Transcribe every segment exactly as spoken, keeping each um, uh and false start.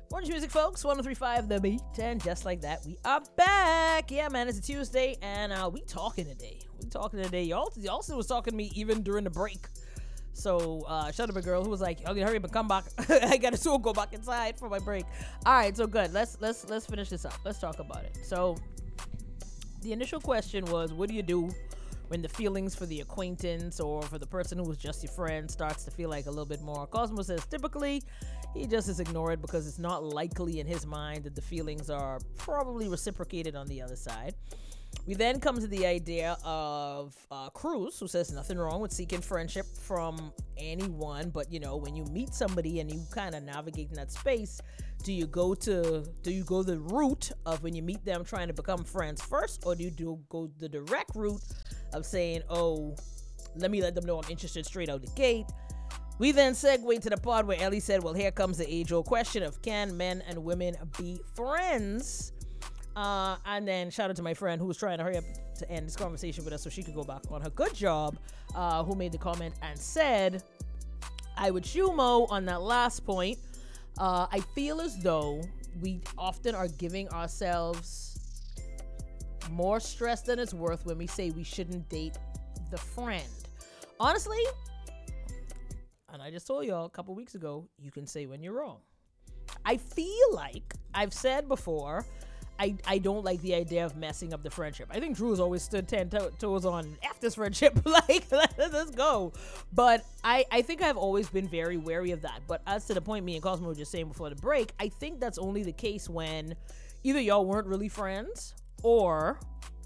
Orange Music, folks. one oh three point five The Beat. And just like that, we are back. Yeah, man, it's a Tuesday, and uh, we talking today. We talking today. Y'all, y'all still was talking to me even during the break. So, uh, shout out to my girl who was like, okay, hurry up and come back. I gotta still go back inside for my break. All right, so good. Let's let's let's finish this up. Let's talk about it. So, the initial question was, what do you do when the feelings for the acquaintance or for the person who was just your friend starts to feel like a little bit more? Cosmo says typically he just is ignored because it's not likely in his mind that the feelings are probably reciprocated on the other side. We then come to the idea of uh, Cruz, who says nothing wrong with seeking friendship from anyone, but you know, when you meet somebody and you kind of navigate in that space, do you go to do you go the route of when you meet them trying to become friends first, or do you do go the direct route of saying, oh, let me let them know I'm interested straight out the gate? We then segue to the part where Ellie said, well, here comes the age-old question of can men and women be friends? Uh, and then shout out to my friend who was trying to hurry up to end this conversation with us so she could go back on her good job, uh, who made the comment and said, I would Shumo on that last point. Uh, I feel as though we often are giving ourselves more stress than it's worth when we say we shouldn't date the friend. Honestly, and I just told y'all a couple weeks ago, you can say when you're wrong. I feel like I've said before, I, I don't like the idea of messing up the friendship. I think Drew has always stood ten to- toes on F this friendship. Like, let's go. But I, I think I've always been very wary of that. But as to the point me and Cosmo were just saying before the break, I think that's only the case when either y'all weren't really friends or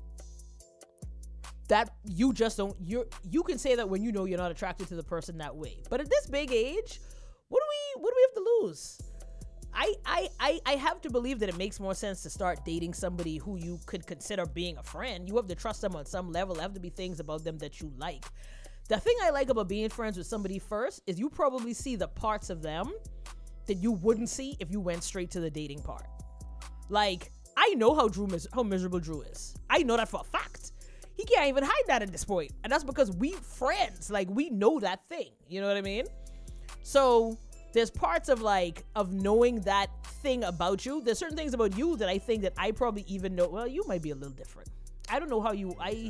that you just don't, you're, you can say that when you know you're not attracted to the person that way. But at this big age, what do we, what do we have to lose? I, I, I, I have to believe that it makes more sense to start dating somebody who you could consider being a friend. You have to trust them on some level. There have to be things about them that you like. The thing I like about being friends with somebody first is you probably see the parts of them that you wouldn't see if you went straight to the dating part. Like, I know how Drew mis- how miserable Drew is. I know that for a fact. He can't even hide that at this point. And that's because we friends. Like, we know that thing. You know what I mean? So there's parts of like of knowing that thing about you. There's certain things about you that I think that I probably even know. Well, you might be a little different. I don't know how you I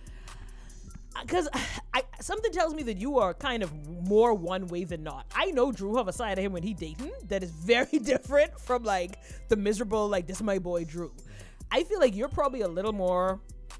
because I something tells me that you are kind of more one way than not. I know Drew have a side of him when he dating that is very different from like the miserable like this is my boy Drew. I feel like you're probably a little more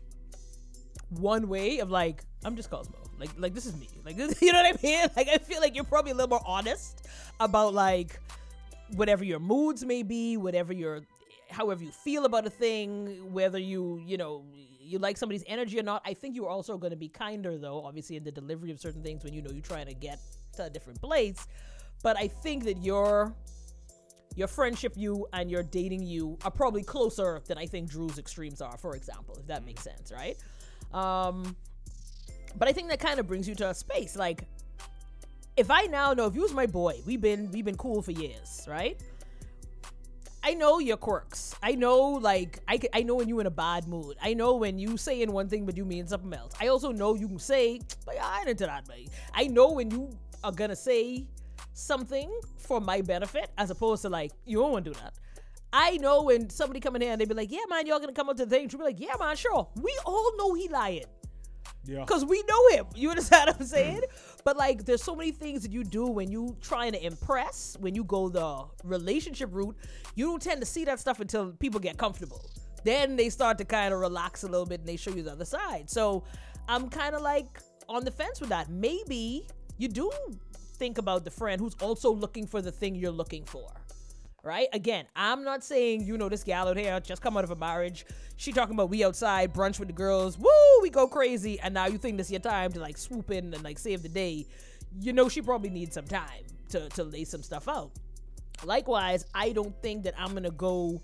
one way of like I'm just Cosmo. Like, like this is me. Like, this, you know what I mean? Like, I feel like you're probably a little more honest about like whatever your moods may be, whatever your, however you feel about a thing, whether you, you know, you like somebody's energy or not. I think you're also going to be kinder, though, obviously, in the delivery of certain things when you know you're trying to get to a different place. But I think that your your friendship you and your dating you are probably closer than I think Drew's extremes are, for example, if that makes sense, right? Um. But I think that kind of brings you to a space. Like, if I now know, if you was my boy, we've been we've been cool for years, right? I know your quirks. I know, like, I, I know when you in a bad mood. I know when you saying one thing, but you mean something else. I also know you can say, but I ain't into that, man. I know when you are gonna say something for my benefit, as opposed to, like, you don't want to do that. I know when somebody come in here and they be like, yeah, man, y'all gonna come up to the thing. You be like, yeah, man, sure. We all know he lying. Yeah. Because we know him. You understand what I'm saying? But like, there's so many things that you do when you trying to impress, when you go the relationship route, you don't tend to see that stuff until people get comfortable. Then they start to kind of relax a little bit and they show you the other side. So I'm kind of like on the fence with that. Maybe you do think about the friend who's also looking for the thing you're looking for. Right? Again, I'm not saying, you know, this gal out here just come out of a marriage. She talking about we outside, brunch with the girls. Woo, we go crazy. And now you think this is your time to like swoop in and like save the day. You know, she probably needs some time to, to lay some stuff out. Likewise, I don't think that I'm going to go.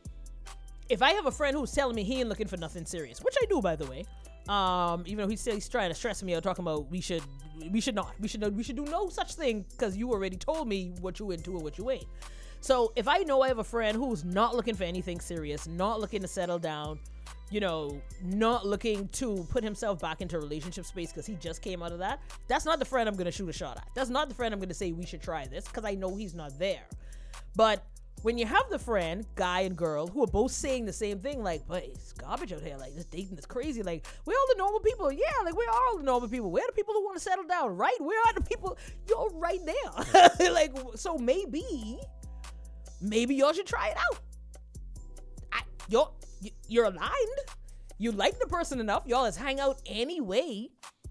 If I have a friend who's telling me he ain't looking for nothing serious, which I do, by the way. Um, even though he's, he's trying to stress me out talking about we should, we should not, we should, we should do no such thing because you already told me what you into and what you ain't. So if I know I have a friend who's not looking for anything serious, not looking to settle down, you know, not looking to put himself back into relationship space because he just came out of that, that's not the friend I'm going to shoot a shot at. That's not the friend I'm going to say we should try this because I know he's not there. But when you have the friend, guy and girl, who are both saying the same thing, like, but it's garbage out here, like, this dating is crazy, like, we're all the normal people, yeah, like, we are all the normal people, we're the people who want to settle down, right? Where are the people, you're right there. Like, so maybe, maybe y'all should try it out. I, you're, you're aligned, you like the person enough, y'all let's hang out anyway.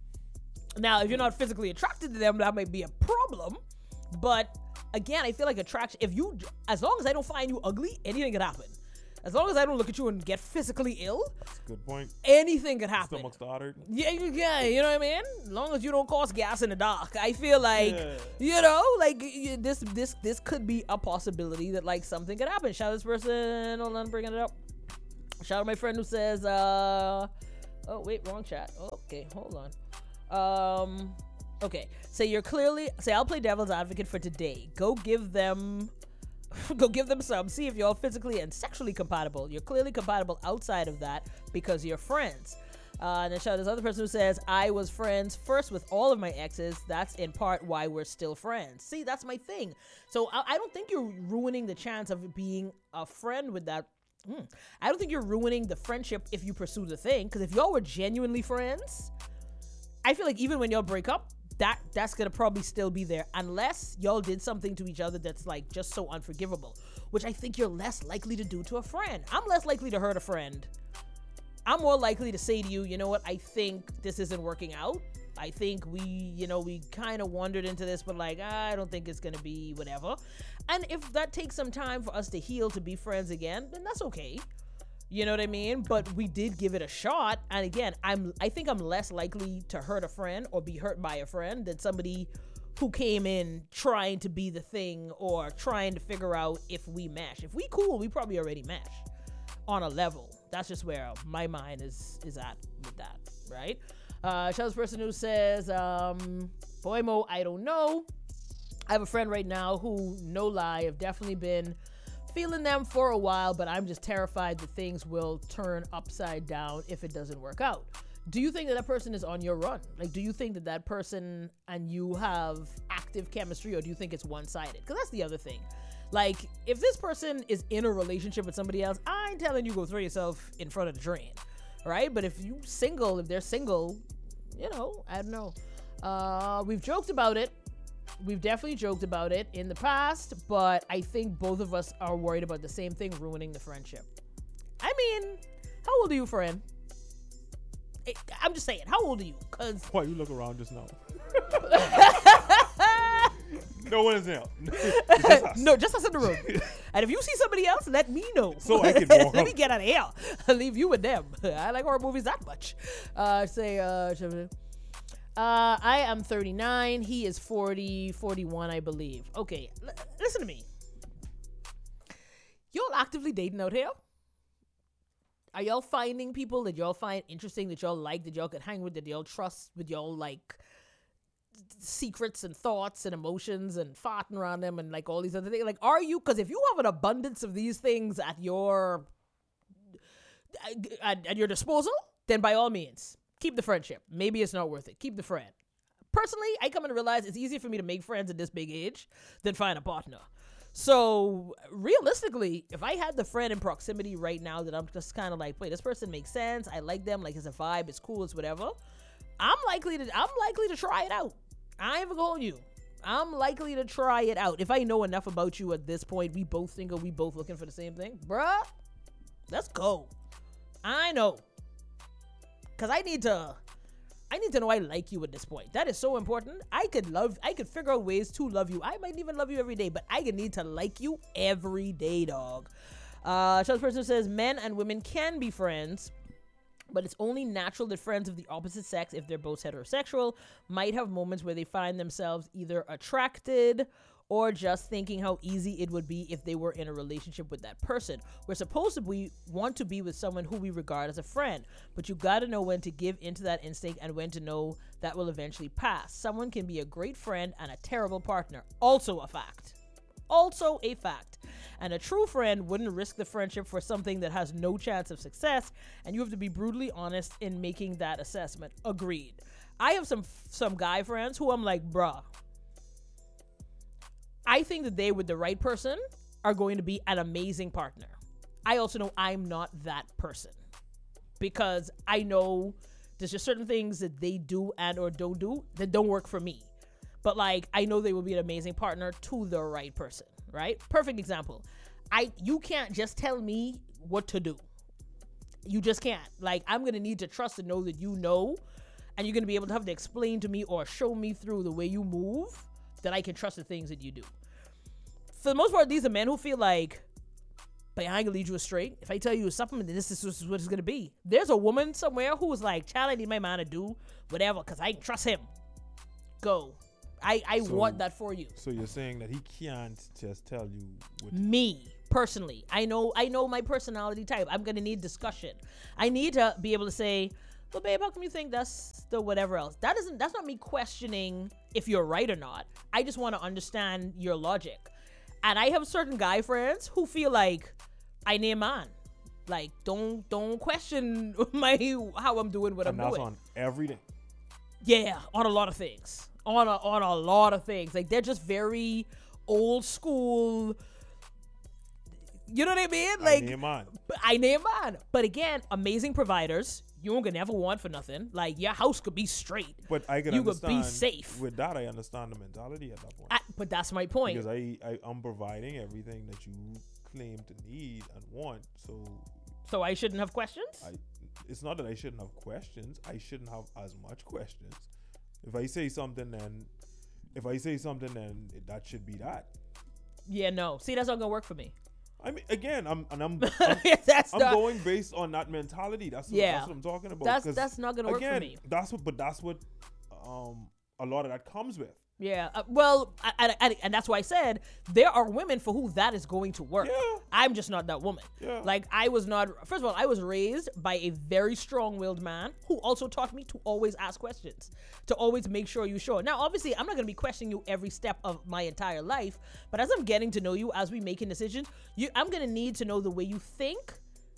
Now, if you're not physically attracted to them, that might be a problem, but again, I feel like attraction, if you, as long as I don't find you ugly, anything could happen. As long as I don't look at you and get physically ill, that's a good point. Anything could happen. Stomach started. Yeah, yeah, you know what I mean? As long as you don't cause gas in the dark, I feel like, Yeah. you know, like you- this, this, this could be a possibility that like something could happen. Shout out this person. Hold on, bringing it up. Shout out my friend who says, uh, oh wait, wrong chat. Oh, okay, hold on. Um. Okay, say you're clearly, say I'll play devil's advocate for today. Go give them, go give them some. See if you're physically and sexually compatible. You're clearly compatible outside of that because you're friends. Uh, and then shout out this other person who says, I was friends first with all of my exes. That's in part why we're still friends. See, that's my thing. So I, I don't think you're ruining the chance of being a friend with that. Mm. I don't think you're ruining the friendship if you pursue the thing. Because if y'all were genuinely friends, I feel like even when y'all break up, that that's gonna probably still be there unless y'all did something to each other that's like just so unforgivable, which I think you're less likely to do to a friend. I'm less likely to hurt a friend. I'm more likely to say to you, you know what, I think this isn't working out. I think we, you know, we kind of wandered into this, but like, I don't think it's gonna be whatever. And if that takes some time for us to heal, to be friends again, then that's okay. You know what I mean? But we did give it a shot. And again, I'm I think I'm less likely to hurt a friend or be hurt by a friend than somebody who came in trying to be the thing or trying to figure out if we mesh. If we cool, we probably already mesh on a level. That's just where my mind is is at with that, right? Uh, shout out this person who says, um, boy Mo, I don't know. I have a friend right now who, no lie, have definitely been feeling them for a while, but I'm just terrified that things will turn upside down if it doesn't work out. Do you think that that person is on your run? Like, do you think that that person and you have active chemistry, or do you think it's one-sided? Because that's the other thing. Like, if this person is in a relationship with somebody else, I ain't telling you go throw yourself in front of the drain, right? But if you single, if they're single, you know, I don't know. Uh, we've joked about it. We've definitely joked about it in the past, but I think both of us are worried about the same thing, ruining the friendship. I mean, how old are you, friend? I'm just saying, how old are you? Cause Why you look around just now? No one is there. It's just us. No, just us in the room. And if you see somebody else, let me know. So I can walk Let me out. get out of here. I'll leave you with them. I like horror movies that much. Uh, say, uh, Uh, I am thirty-nine. He is forty, forty-one, I believe. Okay, l- listen to me. Y'all actively dating out here? Are y'all finding people that y'all find interesting, that y'all like, that y'all can hang with, that y'all trust, with y'all like secrets and thoughts and emotions and farting around them and like all these other things? Like, are you? Because if you have an abundance of these things at your at, at your disposal, then by all means, keep the friendship. Maybe it's not worth it. Keep the friend. Personally, I come to realize it's easier for me to make friends at this big age than find a partner. So realistically, if I had the friend in proximity right now that I'm just kind of like, wait, this person makes sense, I like them, like it's a vibe, it's cool, it's whatever, I'm likely to I'm likely to try it out. I ain't even going you. I'm likely to try it out. If I know enough about you at this point, we both think we both looking for the same thing, bruh, let's go. I know. Cause I need to, I need to know I like you at this point. That is so important. I could love, I could figure out ways to love you. I might even love you every day, but I need to like you every day, dog. Uh, so this person says men and women can be friends, but it's only natural that friends of the opposite sex, if they're both heterosexual, might have moments where they find themselves either attracted or just thinking how easy it would be if they were in a relationship with that person. We're supposed to be, want to be with someone who we regard as a friend, but you gotta know when to give into that instinct and when to know that will eventually pass. Someone can be a great friend and a terrible partner. Also a fact. Also a fact. And a true friend wouldn't risk the friendship for something that has no chance of success, and you have to be brutally honest in making that assessment. Agreed. I have some some guy friends who I'm like, bruh, I think that they with the right person, are going to be an amazing partner. I also know I'm not that person because I know there's just certain things that they do and or don't do that don't work for me. But like, I know they will be an amazing partner to the right person, right? Perfect example. I you can't just tell me what to do. You just can't. Like, I'm going to need to trust and know that you know, and you're going to be able to have to explain to me or show me through the way you move that I can trust the things that you do. For the most part, these are men who feel like, but I ain't gonna lead you astray. If I tell you something, then this is what it's gonna be. There's a woman somewhere who's like, child, I need my man to do whatever because I can trust him. Go. I, I So- want that for you. So you're saying that he can't just tell you what to Me personally, I know I know my personality type. I'm gonna need discussion. I need to be able to say, well, babe, how come you think that's the whatever else? That isn't that's not me questioning if you're right or not. I just want to understand your logic. And I have certain guy friends who feel like I name on. Like, don't don't question my how I'm doing what and I'm that's doing. on everything. Yeah, on a lot of things. On a on a lot of things. Like, they're just very old school. You know what I mean? Like, I name on. but I name on. But again, amazing providers. You don't gonna never want for nothing. Like, your house could be straight. But I can You could be understand. safe. With that, I understand the mentality at that point. I, but that's my point. Because I, I I'm providing everything that you claim to need and want. So So I shouldn't have questions? I it's not that I shouldn't have questions. I shouldn't have as much questions. If I say something, then if I say something, then that should be that. Yeah, no. See, that's not gonna work for me. I mean, again, I'm and I'm I'm, that's I'm not. going based on that mentality. That's what, Yeah. that's what I'm talking about. That's 'Cause that's not gonna work again, for me. that's what, but that's what um a lot of that comes with. Yeah. Uh, well, I, I, I, and that's why I said there are women for who that is going to work. Yeah. I'm just not that woman. Yeah. Like, I was not. First of all, I was raised by a very strong-willed man who also taught me to always ask questions, to always make sure you're sure. Now, obviously, I'm not going to be questioning you every step of my entire life, but as I'm getting to know you, as we making decisions, you, I'm going to need to know the way you think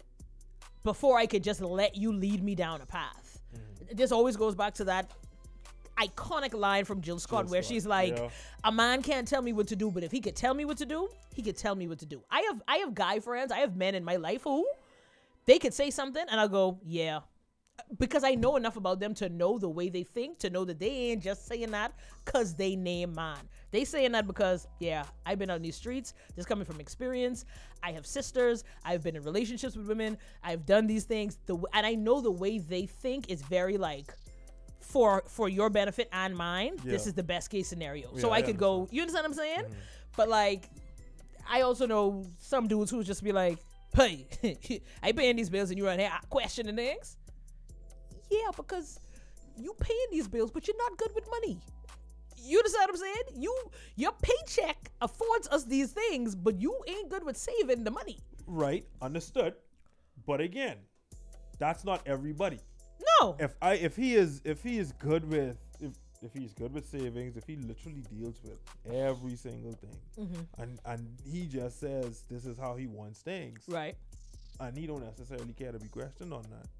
before I could just let you lead me down a path. Mm-hmm. This always goes back to that iconic line from Jill Scott Jill where Scott, she's like, yeah. a man can't tell me what to do, but if he could tell me what to do, he could tell me what to do. I have I have guy friends, I have men in my life who they could say something and I'll go, yeah. Because I know enough about them to know the way they think, to know that they ain't just saying that because they name man. They saying that because, yeah, I've been on these streets, just coming from experience. I have sisters. I've been in relationships with women. I've done these things. The And I know the way they think is very like, for for your benefit and mine, this Yeah. is the best case scenario. Yeah, so I, I could go, you understand what I'm saying? Mm-hmm. But like, I also know some dudes who just be like, hey, I paying these bills and you right here questioning things. Yeah, because you paying these bills, but you're not good with money. You understand what I'm saying? You your paycheck affords us these things, but you ain't good with saving the money. Right, understood. But again, that's not everybody. No. If I if he is if he is good with if if he's good with savings, if he literally deals with every single thing, Mm-hmm. and and he just says this is how he wants things, Right. and he don't necessarily care to be questioned on that.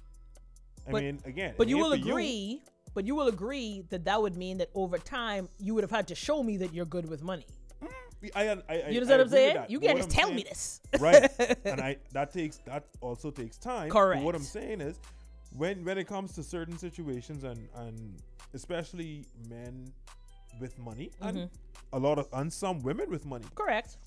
I But- mean, again, But it you ain't will for agree, but you will agree that that would mean that over time you would have had to show me that you're good with money. I, I, I, You understand I what I'm agree with saying? that, You but can't what just I'm tell me saying- this. Right, and I that takes that also takes time. Correct. But what I'm saying is, when when it comes to certain situations and and especially men with money and Mhm. a lot of and some women with money, Correct.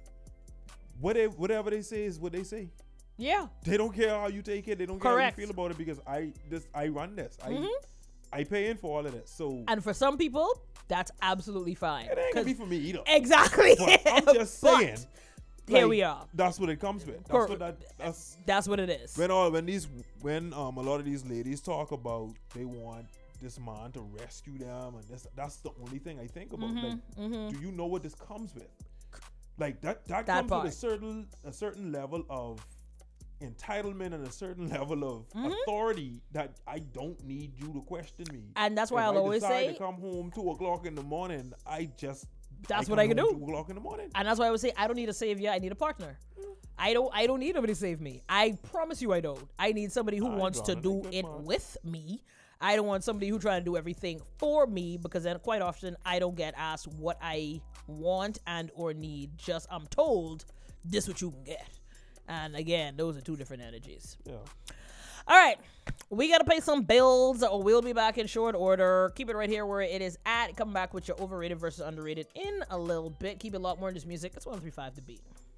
whatever whatever they say is what they say. Yeah. They don't care how you take it. They don't care Correct. how you feel about it because I this I run this. I Mhm. I pay in for all of this. So And for some people, that's absolutely fine. it ain't gonna 'Cause- be for me either. Exactly. But I'm just But saying. here like, we are. That's what it comes with. That's Cor- what that that's That's what it is. when all when these when um a lot of these ladies talk about they want this man to rescue them and this that's the only thing I think about. Like, mhm. do you know what this comes with? Like that that, That comes part. with a certain a certain level of entitlement and a certain level of Mhm. authority that I don't need you to question me. And that's why If I'll I always decide say, to come home two o'clock in the morning, I just That's I what come I can home do. Two o'clock in the morning. and that's why I would say, I don't need a savior. I need a partner. I don't. I don't need nobody to save me. I promise you, I don't. I need somebody who I wants to got it. do Good it man. with me, I don't want somebody who trying to do everything for me, because then quite often I don't get asked what I want and or need. Just I'm told this what you can get. And again, those are two different energies. Yeah. All right, we got to pay some bills, or we'll be back in short order. Keep it right here where it is at. Come back with your overrated versus underrated in a little bit. Keep it a lot more in this music. It's one three five The Beat.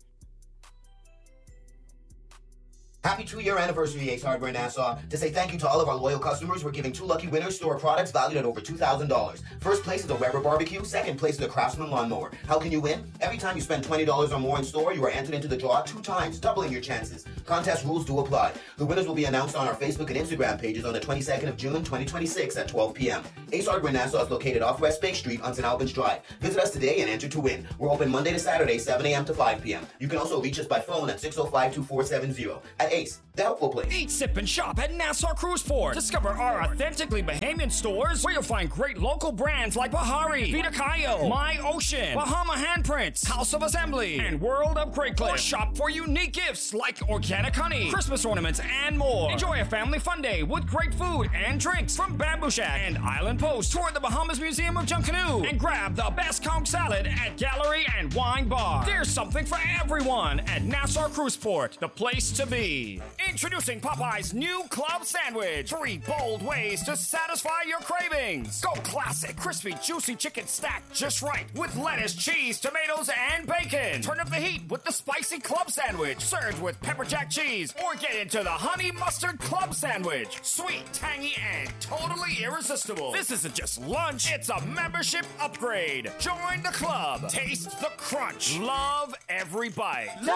Happy two-year anniversary, Ace Hardware Nassau. To say thank you to all of our loyal customers, we're giving two lucky winners store products valued at over two thousand dollars. First place is a Weber barbecue. Second place is a Craftsman lawnmower. How can you win? Every time you spend twenty dollars or more in store, you are entered into the draw two times, doubling your chances. Contest rules do apply. The winners will be announced on our Facebook and Instagram pages on the twenty-second of June, twenty twenty-six at twelve p.m. Ace Hardware Nassau is located off West Bay Street on Saint Albans Drive. Visit us today and enter to win. We're open Monday to Saturday, seven a.m. to five p.m. You can also reach us by phone at six oh five, two four seven zero. At Ace, the helpful place. Eat, sip, and shop at Nassau Cruise Port. Discover our authentically Bahamian stores where you'll find great local brands like Bahari, Vita Cayo, My Ocean, Bahama Handprints, House of Assembly, and World of Great Clip. Or shop for unique gifts like organic honey, Christmas ornaments, and more. Enjoy a family fun day with great food and drinks from Bamboo Shack and Island Post. Tour the Bahamas Museum of Junkanoo and grab the best conch salad at Gallery and Wine Bar. There's something for everyone at Nassau Cruise Port, the place to be. Introducing Popeye's new club sandwich. Three bold ways to satisfy your cravings. Go classic, crispy, juicy chicken stacked just right with lettuce, cheese, tomatoes, and bacon. Turn up the heat with the spicy club sandwich, served with pepper jack cheese, or get into the honey mustard club sandwich. Sweet, tangy, and totally irresistible. This isn't just lunch, it's a membership upgrade. Join the club. Taste the crunch. Love every bite.